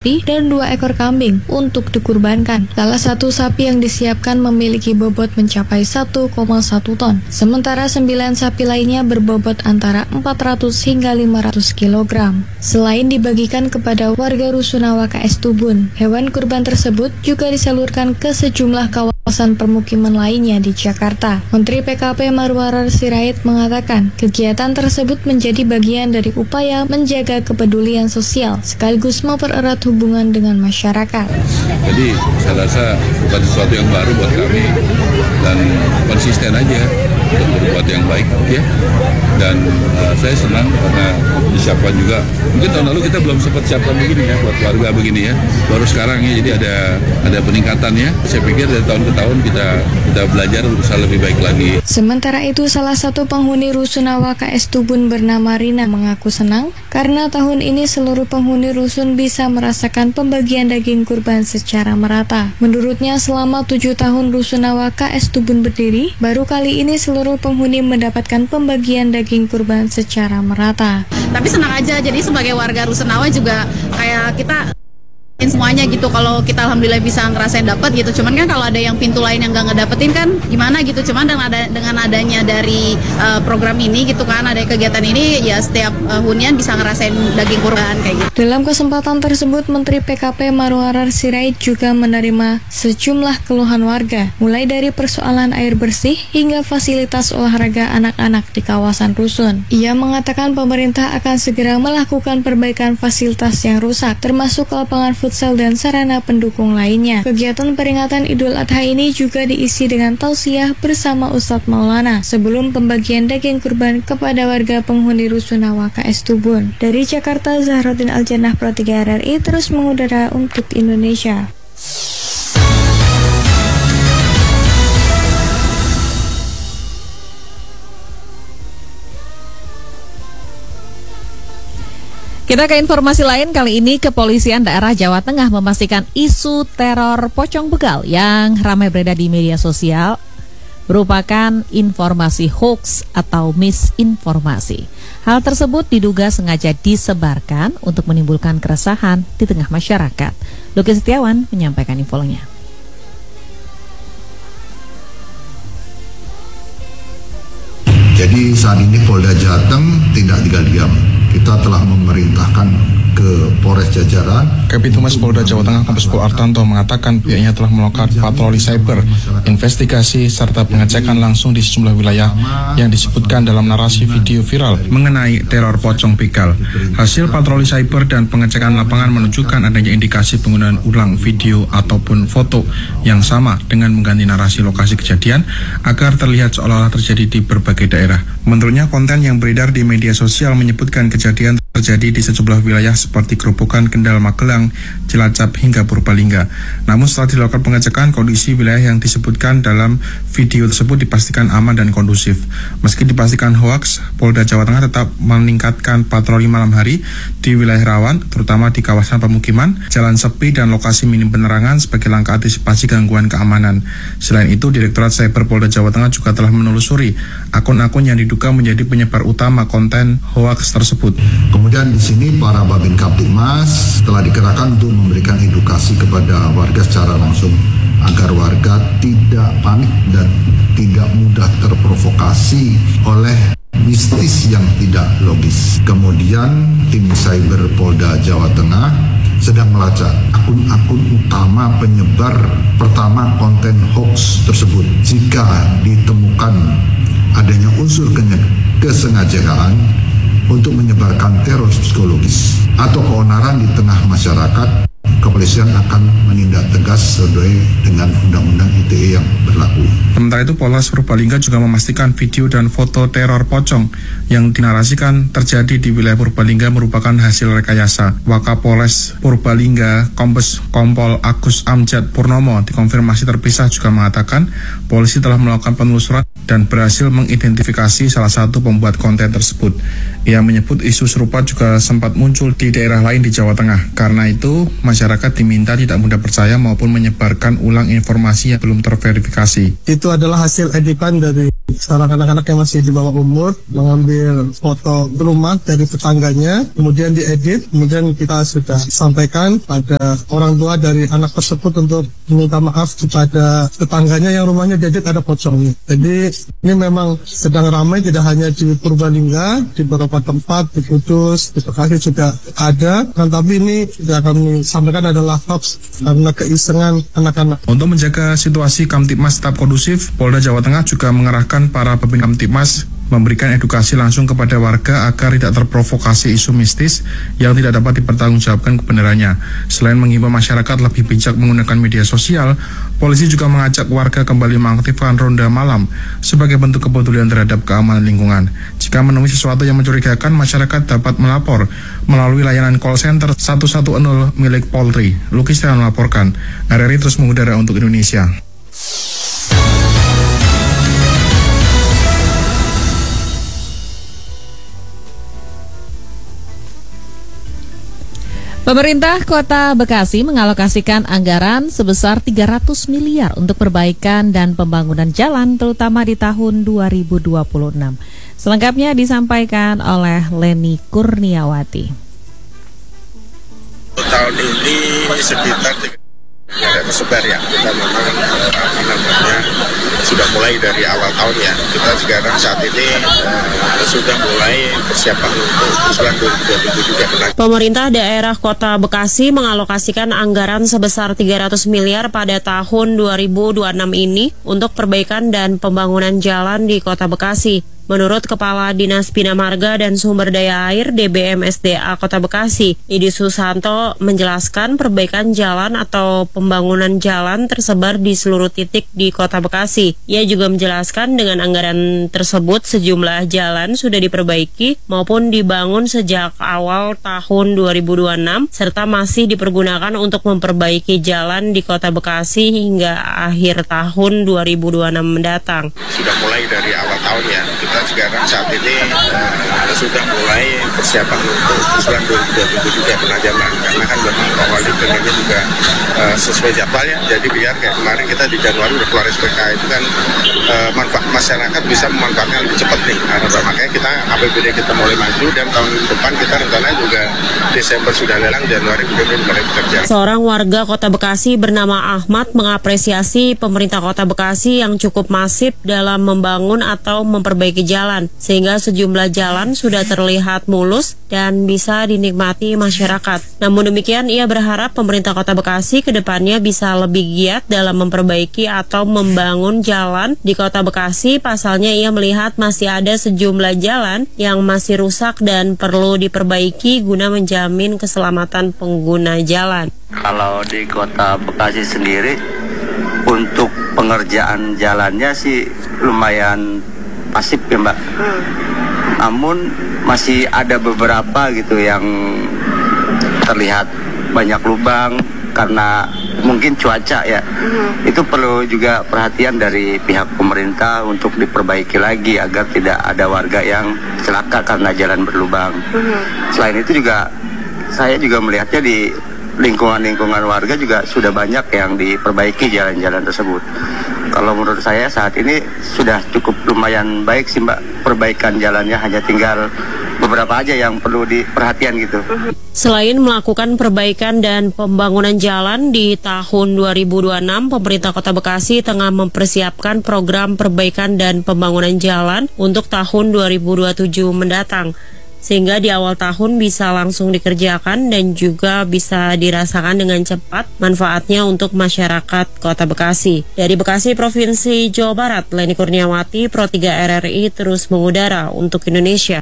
sapi dan 2 ekor kambing untuk dikurbankan. Salah satu sapi yang disiapkan memiliki bobot mencapai 1,1 ton, sementara 9 sapi lainnya berbobot antara 400 hingga 500 kg. Selain dibagikan kepada warga Rusunawa KS Tubun, hewan kurban tersebut juga disalurkan ke sejumlah kawasan permukiman lainnya di Jakarta. Menteri PKP Marwarar Sirait mengatakan, kegiatan tersebut menjadi bagian dari upaya menjaga kepedulian sosial sekaligus mempererat hubungan dengan masyarakat. Jadi saya rasa bukan sesuatu yang baru buat kami dan konsisten aja untuk berbuat yang baik ya. Dan saya senang karena disiapkan juga. Mungkin tahun lalu kita belum sempat siapkan begini ya buat warga begini ya. Baru sekarang ya, jadi ada peningkatan ya. Saya pikir dari tahun ke tahun kita belajar berusaha lebih baik lagi. Sementara itu salah satu penghuni Rusunawa KS Tubun bernama Rina mengaku senang karena tahun ini seluruh penghuni rusun bisa merasakan pembagian daging kurban secara merata. Menurutnya selama 7 tahun Rusunawa KS Tubun berdiri, baru kali ini seluruh penghuni mendapatkan pembagian daging kurban secara merata. Tapi senang aja, jadi sebagai warga Rusunawa juga kayak kita semuanya gitu. Kalau kita alhamdulillah bisa ngerasain dapat gitu, cuman kan kalau ada yang pintu lain yang nggak ngedapetin kan gimana gitu. Cuman dengan adanya dari program ini gitu kan, ada kegiatan ini ya, setiap hunian bisa ngerasain daging kurban kayak gitu. Dalam kesempatan tersebut, Menteri PKP Marwarar Sirait juga menerima sejumlah keluhan warga, mulai dari persoalan air bersih hingga fasilitas olahraga anak-anak di kawasan rusun. Ia mengatakan pemerintah akan segera melakukan perbaikan fasilitas yang rusak, termasuk lapangan futsal dan sarana pendukung lainnya. Kegiatan peringatan Idul Adha ini juga diisi dengan tausiah bersama Ustadz Maulana sebelum pembagian daging kurban kepada warga penghuni Rusunawa KS Tubun. Dari Jakarta, Zahroddin Aljannah, Pro 3 RRI terus mengudara untuk Indonesia. Kita ke informasi lain, kali ini Kepolisian Daerah Jawa Tengah memastikan isu teror pocong begal yang ramai beredar di media sosial merupakan informasi hoax atau misinformasi. Hal tersebut diduga sengaja disebarkan untuk menimbulkan keresahan di tengah masyarakat. Luki Setiawan menyampaikan infonya. Jadi saat ini Polda Jateng tidak tinggal diam. Kita telah memerintahkan ke Polres Jajaran. Kabitumas Polda Jawa Tengah Kombes Pol Artanto mengatakan pihaknya telah melakukan patroli cyber, investigasi serta pengecekan langsung di sejumlah wilayah yang disebutkan dalam narasi video viral mengenai teror pocong begal. Hasil patroli cyber dan pengecekan lapangan menunjukkan adanya indikasi penggunaan ulang video ataupun foto yang sama dengan mengganti narasi lokasi kejadian agar terlihat seolah-olah terjadi di berbagai daerah. Menurutnya, konten yang beredar di media sosial menyebutkan kejadian terjadi di sejumlah wilayah seperti Gerobokan, Kendal, Magelang, Cilacap hingga Purbalingga. Namun setelah dilakukan pengecekan, kondisi wilayah yang disebutkan dalam video tersebut dipastikan aman dan kondusif. Meski dipastikan hoaks, Polda Jawa Tengah tetap meningkatkan patroli malam hari di wilayah rawan, terutama di kawasan pemukiman, jalan sepi dan lokasi minim penerangan sebagai langkah antisipasi gangguan keamanan. Selain itu, Direktorat Cyber Polda Jawa Tengah juga telah menelusuri akun-akun yang diduga menjadi penyebar utama konten hoaks tersebut. Kemudian di sini para Babin Kaptibmas telah dikerahkan untuk memberikan edukasi kepada warga secara langsung agar warga tidak panik dan tidak mudah terprovokasi oleh mistis yang tidak logis. Kemudian tim Cyber Polda Jawa Tengah sedang melacak akun-akun utama penyebar pertama konten hoax tersebut. Jika ditemukan adanya unsur kesengajaan untuk menyebarkan teror psikologis atau keonaran di tengah masyarakat, kepolisian akan menindak tegas sesuai dengan Undang-Undang ITE yang berlaku. Sementara itu, Polres Purbalingga juga memastikan video dan foto teror pocong yang dinarasikan terjadi di wilayah Purbalingga merupakan hasil rekayasa. Wakapolres Purbalingga, Kombes Kompol Agus Amjad Purnomo, dikonfirmasi terpisah juga mengatakan polisi telah melakukan penelusuran dan berhasil mengidentifikasi salah satu pembuat konten tersebut. Ia menyebut isu serupa juga sempat muncul di daerah lain di Jawa Tengah. Karena itu, masyarakat diminta tidak mudah percaya maupun menyebarkan ulang informasi yang belum terverifikasi. Itu adalah hasil editan dari Seorang anak-anak yang masih di bawah umur mengambil foto rumah dari tetangganya, kemudian diedit, kemudian kita sudah sampaikan pada orang tua dari anak tersebut untuk meminta maaf kepada tetangganya yang rumahnya diedit ada pocongnya. Jadi ini memang sedang ramai, tidak hanya di Purbalingga, di beberapa tempat, di Kudus, di Bekasi juga ada. Tapi ini yang kami sampaikan adalah hoax karena keisengan anak-anak. Untuk menjaga situasi Kamtibmas tetap kondusif, Polda Jawa Tengah juga mengerahkan para pemimpin Kamtibmas memberikan edukasi langsung kepada warga agar tidak terprovokasi isu mistis yang tidak dapat dipertanggungjawabkan kebenarannya. Selain mengimbau masyarakat lebih bijak menggunakan media sosial, polisi juga mengajak warga kembali mengaktifkan ronda malam sebagai bentuk kepedulian terhadap keamanan lingkungan. Jika menemui sesuatu yang mencurigakan, masyarakat dapat melapor melalui layanan call center 110 milik Polri. Lukis telah melaporkan. RRI terus mengudara untuk Indonesia. Pemerintah Kota Bekasi mengalokasikan anggaran sebesar 300 miliar untuk perbaikan dan pembangunan jalan terutama di tahun 2026. Selengkapnya disampaikan oleh Leni Kurniawati. Tahun ini sekitar ada tersebar ya, kita memang sudah mulai dari awal tahun ya. Kita sekarang saat ini sudah mulai persiapan untuk usulan 2027 juga. Pemerintah daerah Kota Bekasi mengalokasikan anggaran sebesar 300 miliar pada tahun 2026 ini untuk perbaikan dan pembangunan jalan di Kota Bekasi. Menurut Kepala Dinas Bina Marga dan Sumber Daya Air DBM SDA Kota Bekasi, Idi Susanto menjelaskan perbaikan jalan atau pembangunan jalan tersebar di seluruh titik di Kota Bekasi. Ia juga menjelaskan dengan anggaran tersebut sejumlah jalan sudah diperbaiki maupun dibangun sejak awal tahun 2026 serta masih dipergunakan untuk memperbaiki jalan di Kota Bekasi hingga akhir tahun 2026 mendatang. Sudah mulai dari awal tahun ya. Kita sekarang saat ini sudah mulai persiapan untuk usulan 2027 juga penajaman, karena kan memang awal desembernya juga sesuai jadwal ya. Jadi biar kayak kemarin kita di Januari udah keluar SPK itu kan manfaat masyarakat bisa memanfaatkan lebih cepat nih. Makanya kita APBD kita mulai maju dan tahun depan kita rencananya juga Desember sudah lelang, Januari kemudian mulai bekerja. Seorang warga Kota Bekasi bernama Ahmad mengapresiasi pemerintah Kota Bekasi yang cukup masif dalam membangun atau memperbaiki jalan, sehingga sejumlah jalan sudah terlihat mulus dan bisa dinikmati masyarakat. Namun demikian, ia berharap pemerintah Kota Bekasi ke depannya bisa lebih giat dalam memperbaiki atau membangun jalan di Kota Bekasi. Pasalnya, ia melihat masih ada sejumlah jalan yang masih rusak dan perlu diperbaiki guna menjamin keselamatan pengguna jalan. Kalau di Kota Bekasi sendiri, untuk pengerjaan jalannya sih lumayan pasif ya Mbak. Namun masih ada beberapa gitu yang terlihat banyak lubang karena mungkin cuaca ya. Itu perlu juga perhatian dari pihak pemerintah untuk diperbaiki lagi agar tidak ada warga yang celaka karena jalan berlubang. Selain itu juga saya juga melihatnya di lingkungan warga juga sudah banyak yang diperbaiki jalan-jalan tersebut. Kalau menurut saya saat ini sudah cukup lumayan baik sih Mbak, perbaikan jalannya, hanya tinggal beberapa aja yang perlu diperhatian gitu. Selain melakukan perbaikan dan pembangunan jalan di tahun 2026, pemerintah Kota Bekasi tengah mempersiapkan program perbaikan dan pembangunan jalan untuk tahun 2027 mendatang, sehingga di awal tahun bisa langsung dikerjakan dan juga bisa dirasakan dengan cepat manfaatnya untuk masyarakat Kota Bekasi. Dari Bekasi, Provinsi Jawa Barat, Leni Kurniawati, Pro 3 RRI terus mengudara untuk Indonesia.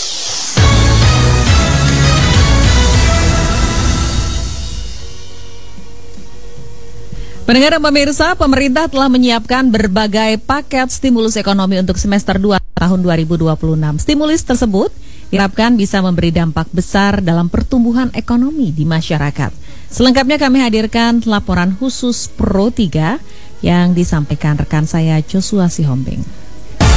Pendengar dan pemirsa, pemerintah telah menyiapkan berbagai paket stimulus ekonomi untuk semester 2 tahun 2026. Stimulus tersebut diharapkan bisa memberi dampak besar dalam pertumbuhan ekonomi di masyarakat. Selengkapnya kami hadirkan laporan khusus Pro 3 yang disampaikan rekan saya Joshua Sihombing.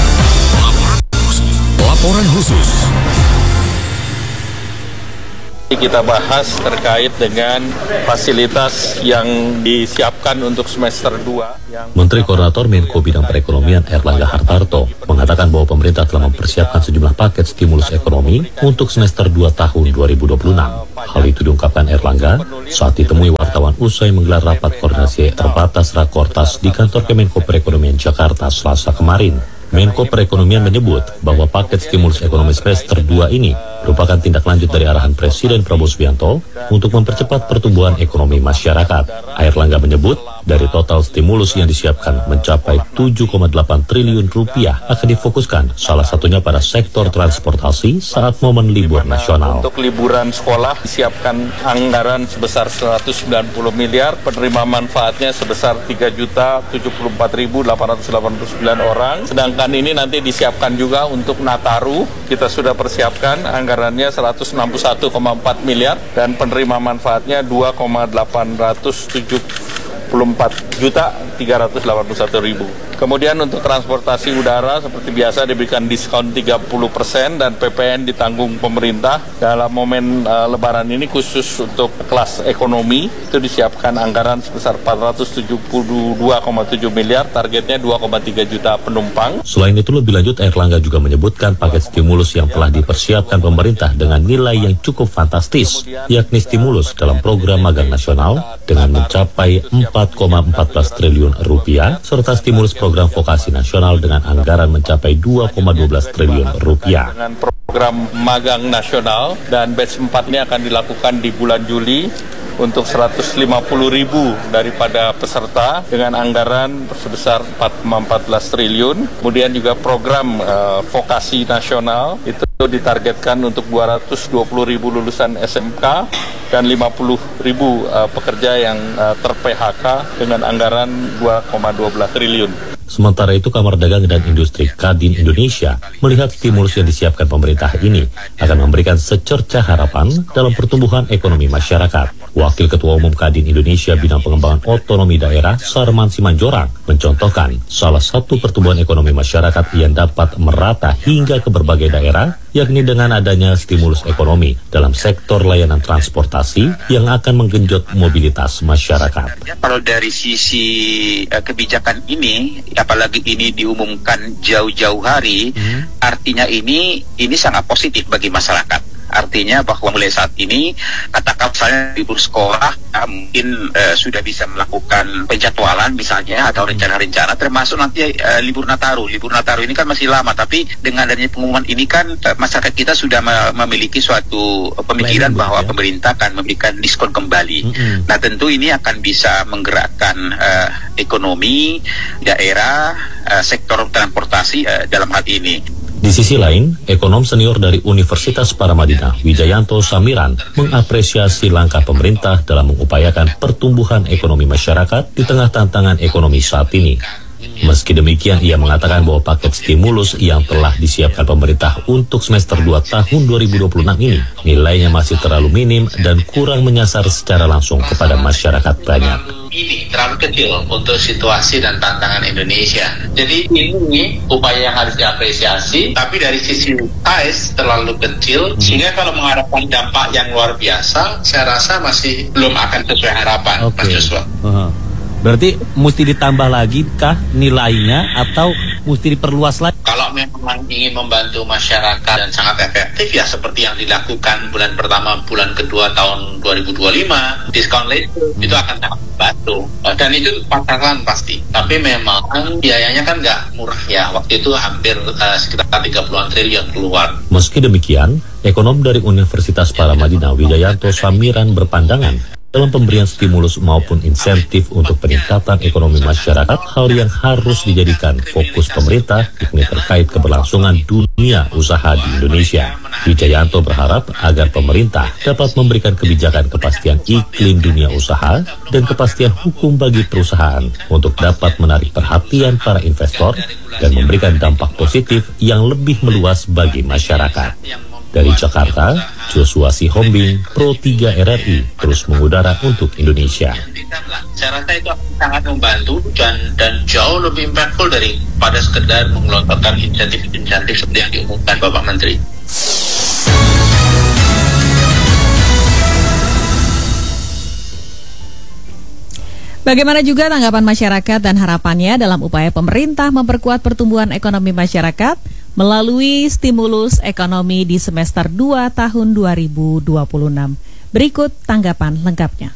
Laporan khusus. kita bahas terkait dengan fasilitas yang disiapkan untuk semester 2. Menteri Koordinator Menko Bidang Perekonomian Erlangga Hartarto mengatakan bahwa pemerintah telah mempersiapkan sejumlah paket stimulus ekonomi untuk semester 2 tahun 2026. Hal itu diungkapkan Erlangga saat ditemui wartawan usai menggelar rapat koordinasi terbatas Rakortas di kantor Kemenko Perekonomian Jakarta Selasa kemarin. Menko Perekonomian menyebut bahwa paket stimulus ekonomi semester 2 ini merupakan tindak lanjut dari arahan Presiden Prabowo Subianto untuk mempercepat pertumbuhan ekonomi masyarakat. Erlangga menyebut dari total stimulus yang disiapkan mencapai 7,8 triliun rupiah akan difokuskan salah satunya pada sektor transportasi saat momen libur nasional. Untuk liburan sekolah disiapkan anggaran sebesar 190 miliar, penerima manfaatnya sebesar 3.074.889 orang. Sedangkan ini nanti disiapkan juga untuk Nataru, kita sudah persiapkan anggarannya 161,4 miliar dan penerima manfaatnya 2,874.381.000. Kemudian untuk transportasi udara seperti biasa diberikan diskon 30% dan PPN ditanggung pemerintah. Dalam momen Lebaran ini khusus untuk kelas ekonomi itu disiapkan anggaran sebesar 472,7 miliar, targetnya 2,3 juta penumpang. Selain itu lebih lanjut Erlangga juga menyebutkan paket stimulus yang telah dipersiapkan pemerintah dengan nilai yang cukup fantastis, yakni stimulus dalam program magang nasional dengan mencapai 4,14 triliun rupiah serta stimulus program vokasi nasional dengan anggaran mencapai 2,12 triliun rupiah. Dengan program magang nasional dan batch 4 ini akan dilakukan di bulan Juli untuk 150.000 daripada peserta dengan anggaran sebesar 4,14 triliun. Kemudian juga program vokasi nasional itu ditargetkan untuk 220.000 lulusan SMK dan 50.000 pekerja yang ter-PHK dengan anggaran 2,12 triliun. Sementara itu, Kamar Dagang dan Industri Kadin Indonesia melihat stimulus yang disiapkan pemerintah ini akan memberikan secercah harapan dalam pertumbuhan ekonomi masyarakat. Wakil Ketua Umum Kadin Indonesia Bidang Pengembangan Otonomi Daerah, Sarman Simanjorang, mencontohkan salah satu pertumbuhan ekonomi masyarakat yang dapat merata hingga ke berbagai daerah, yakni dengan adanya stimulus ekonomi dalam sektor layanan transportasi yang akan menggenjot mobilitas masyarakat. Kalau dari sisi kebijakan ini, apalagi ini diumumkan jauh-jauh hari, artinya ini sangat positif bagi masyarakat. Artinya bahwa mulai saat ini, katakan misalnya libur sekolah, mungkin sudah bisa melakukan penjadwalan misalnya atau rencana-rencana, termasuk nanti libur Nataru. Libur Nataru ini kan masih lama, tapi dengan adanya pengumuman ini kan masyarakat kita sudah memiliki suatu pemikiran bahwa pemerintah akan memberikan diskon kembali. Nah tentu ini akan bisa menggerakkan ekonomi daerah, sektor transportasi dalam hal ini. Di sisi lain, ekonom senior dari Universitas Paramadina, Wijayanto Samiran, mengapresiasi langkah pemerintah dalam mengupayakan pertumbuhan ekonomi masyarakat di tengah tantangan ekonomi saat ini. Meski demikian, ia mengatakan bahwa paket stimulus yang telah disiapkan pemerintah untuk semester 2 tahun 2026 ini nilainya masih terlalu minim dan kurang menyasar secara langsung kepada masyarakat banyak. Ini terlalu kecil untuk situasi dan tantangan Indonesia. Jadi ini upaya yang harus diapresiasi, tapi dari sisi size terlalu kecil, sehingga kalau mengharapkan dampak yang luar biasa, saya rasa masih belum akan sesuai harapan, Mas Joshua. Berarti mesti ditambah lagi kah nilainya atau mesti diperluas lagi? Kalau memang ingin membantu masyarakat dan sangat efektif ya seperti yang dilakukan bulan pertama, bulan kedua tahun 2025, diskon label itu akan sangat membantu. Dan itu pasaran pasti. Tapi memang biayanya kan nggak murah ya. Waktu itu hampir sekitar 30-an triliun keluar. Meski demikian, ekonom dari Universitas Paramadina, Wijayanto Samiran, berpandangan dalam pemberian stimulus maupun insentif untuk peningkatan ekonomi masyarakat, hal yang harus dijadikan fokus pemerintah yakni terkait keberlangsungan dunia usaha di Indonesia. Wijayanto berharap agar pemerintah dapat memberikan kebijakan kepastian iklim dunia usaha dan kepastian hukum bagi perusahaan untuk dapat menarik perhatian para investor dan memberikan dampak positif yang lebih meluas bagi masyarakat. Dari Jakarta, Joshua Sihombing, Pro 3 RRI, terus mengudara untuk Indonesia. Saya rasa itu akan sangat membantu dan jauh lebih impactful daripada sekedar mengelontorkan insentif-insentif seperti yang diumumkan Bapak Menteri. Bagaimana juga tanggapan masyarakat dan harapannya dalam upaya pemerintah memperkuat pertumbuhan ekonomi masyarakat melalui stimulus ekonomi di semester 2 tahun 2026. Berikut tanggapan lengkapnya.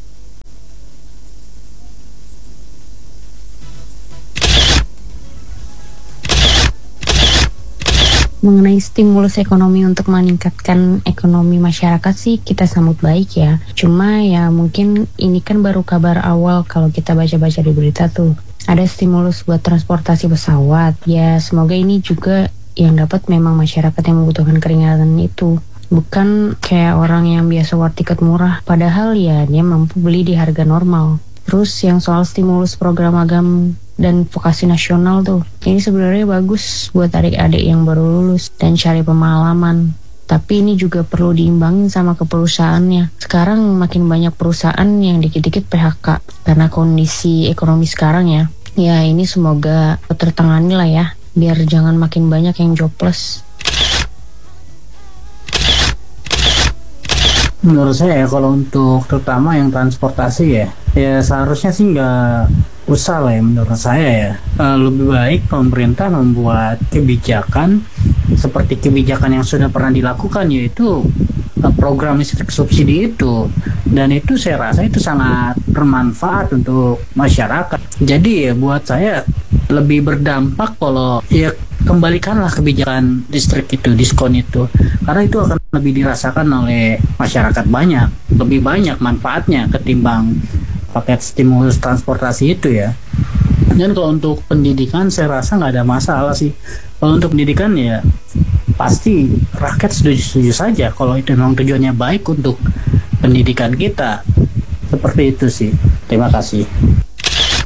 Mengenai stimulus ekonomi untuk meningkatkan ekonomi masyarakat sih kita sambut baik ya. Cuma ya mungkin ini kan baru kabar awal kalau kita baca-baca di berita tuh. Ada stimulus buat transportasi pesawat. Ya semoga ini juga yang dapat memang masyarakat yang membutuhkan keringanan itu. Bukan kayak orang yang biasa war tiket murah. Padahal ya dia mampu beli di harga normal. Terus yang soal stimulus program magang dan vokasi nasional tuh, ini sebenarnya bagus buat adik-adik yang baru lulus dan cari pengalaman. Tapi ini juga perlu diimbangin sama ke perusahaannya. Sekarang makin banyak perusahaan yang dikit-dikit PHK karena kondisi ekonomi sekarang ya. Ya ini semoga tertangani lah ya, biar jangan makin banyak yang jobless. Menurut saya ya, kalau untuk terutama yang transportasi ya seharusnya sih nggak usah lah ya menurut saya ya. Lebih baik pemerintah membuat kebijakan seperti kebijakan yang sudah pernah dilakukan, yaitu program listrik subsidi itu, dan itu saya rasa itu sangat bermanfaat untuk masyarakat. Jadi ya buat saya lebih berdampak kalau ya kembalikanlah kebijakan listrik itu, diskon itu, karena itu akan lebih dirasakan oleh masyarakat banyak, lebih banyak manfaatnya ketimbang paket stimulus transportasi itu ya. Dan kalau untuk pendidikan saya rasa nggak ada masalah sih. Kalau untuk pendidikan ya pasti rakyat setuju saja kalau itu memang tujuannya baik untuk pendidikan kita. Seperti itu sih. Terima kasih.